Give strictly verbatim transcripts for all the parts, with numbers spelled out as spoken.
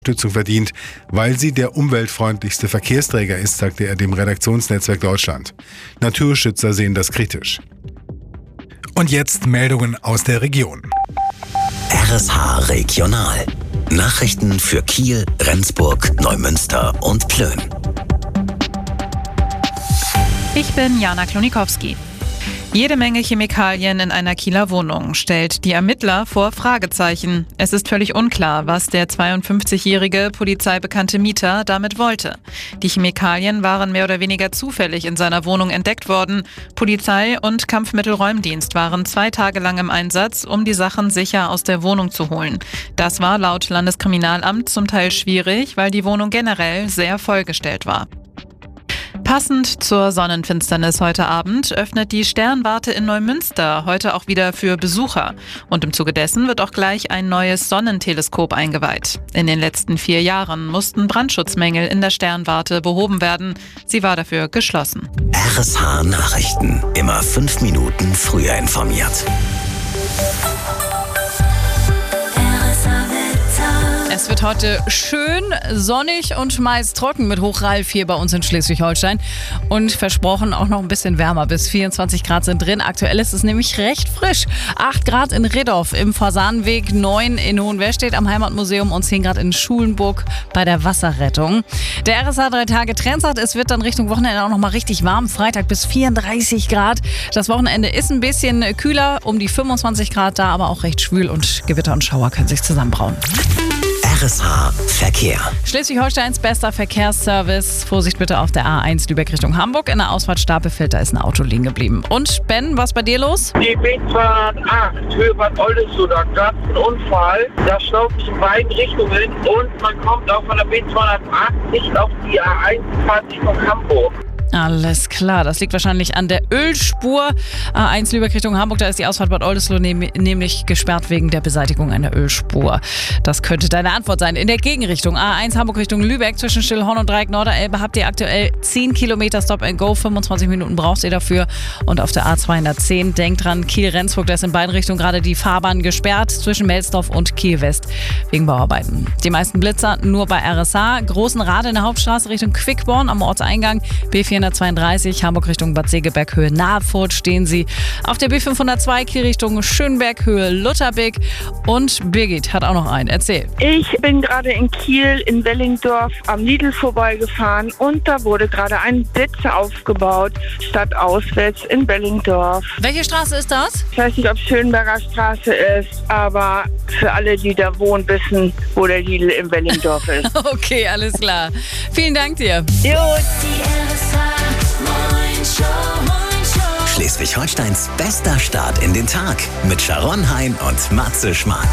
Unterstützung verdient, weil sie der umweltfreundlichste Verkehrsträger ist, sagte er dem Redaktionsnetzwerk Deutschland. Naturschützer sehen das kritisch. Und jetzt Meldungen aus der Region. R S H Regional. Nachrichten für Kiel, Rendsburg, Neumünster und Plön. Ich bin Jana Klonikowski. Jede Menge Chemikalien in einer Kieler Wohnung stellt die Ermittler vor Fragezeichen. Es ist völlig unklar, was der zweiundfünfzigjährige polizeibekannte Mieter damit wollte. Die Chemikalien waren mehr oder weniger zufällig in seiner Wohnung entdeckt worden. Polizei und Kampfmittelräumdienst waren zwei Tage lang im Einsatz, um die Sachen sicher aus der Wohnung zu holen. Das war laut Landeskriminalamt zum Teil schwierig, weil die Wohnung generell sehr vollgestellt war. Passend zur Sonnenfinsternis heute Abend öffnet die Sternwarte in Neumünster heute auch wieder für Besucher. Und im Zuge dessen wird auch gleich ein neues Sonnenteleskop eingeweiht. In den letzten vier Jahren mussten Brandschutzmängel in der Sternwarte behoben werden. Sie war dafür geschlossen. R S H Nachrichten. Immer fünf Minuten früher informiert. Es wird heute schön, sonnig und meist trocken mit Hochralf hier bei uns in Schleswig-Holstein. Und versprochen auch noch ein bisschen wärmer, bis vierundzwanzig Grad sind drin. Aktuell ist es nämlich recht frisch. acht Grad in Riddow im Fasanenweg, neun in Hohenwestedt am Heimatmuseum und zehn Grad in Schulenburg bei der Wasserrettung. Der R S H drei Tage Trendsat, es wird dann Richtung Wochenende auch noch mal richtig warm. Freitag bis vierunddreißig Grad. Das Wochenende ist ein bisschen kühler, um die fünfundzwanzig Grad da, aber auch recht schwül und Gewitter und Schauer können sich zusammenbrauen. R S H Verkehr. Schleswig-Holsteins bester Verkehrsservice. Vorsicht bitte auf der A eins Lübeck Richtung Hamburg. In der Ausfahrt Stapelfeld, da ist ein Auto liegen geblieben. Und Ben, was bei dir los? Die B zweihundertacht, Höhe Bad Oldesloe, da gab es einen Unfall. Da staubt sich in beiden Richtungen und man kommt auch von der B zweihundertacht nicht auf die A eins zwanzig von Hamburg. Alles klar, das liegt wahrscheinlich an der Ölspur. A eins Lübeck Richtung Hamburg, da ist die Ausfahrt Bad Oldesloe nämlich gesperrt wegen der Beseitigung einer Ölspur. Das könnte deine Antwort sein. In der Gegenrichtung, A eins Hamburg Richtung Lübeck, zwischen Stillhorn und Dreieck Norderelbe habt ihr aktuell zehn Kilometer Stop and Go, fünfundzwanzig Minuten braucht ihr dafür. Und auf der A zweihundertzehn, denkt dran, Kiel-Rendsburg, da ist in beiden Richtungen gerade die Fahrbahn gesperrt, zwischen Melsdorf und Kiel-West wegen Bauarbeiten. Die meisten Blitzer nur bei R S H, großen Rad in der Hauptstraße Richtung Quickborn am Ortseingang, B vierhundertzweiunddreißig, Hamburg Richtung Bad Segeberg, Höhe Nahfurt stehen sie. Auf der B fünfhundertzwei, Kiel Richtung Schönberg, Höhe Lutherbeek. Und Birgit hat auch noch einen. Erzähl. Ich bin gerade in Kiel in Wellingdorf am Lidl vorbeigefahren und da wurde gerade ein Blitz aufgebaut, stadtauswärts in Wellingdorf. Welche Straße ist das? Ich weiß nicht, ob es Schönberger Straße ist, aber für alle, die da wohnen, wissen, wo der Lidl in Wellingdorf ist. Okay, alles klar. Vielen Dank dir. Jo. Schleswig-Holsteins bester Start in den Tag mit Sharon Hein und Matze Schmark.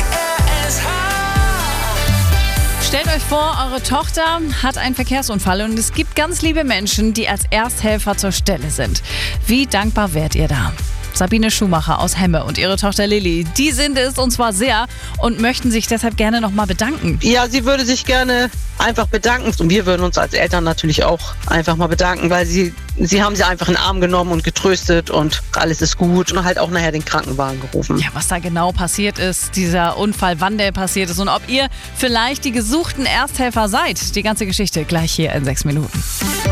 Stellt euch vor, eure Tochter hat einen Verkehrsunfall und es gibt ganz liebe Menschen, die als Ersthelfer zur Stelle sind. Wie dankbar wärt ihr da? Sabine Schumacher aus Hemme und ihre Tochter Lilly, die sind es und zwar sehr und möchten sich deshalb gerne nochmal bedanken. Ja, sie würde sich gerne einfach bedanken und wir würden uns als Eltern natürlich auch einfach mal bedanken, weil sie, sie haben sie einfach in den Arm genommen und getröstet und alles ist gut und halt auch nachher den Krankenwagen gerufen. Ja, was da genau passiert ist, dieser Unfall, wann der passiert ist und ob ihr vielleicht die gesuchten Ersthelfer seid, die ganze Geschichte gleich hier in sechs Minuten.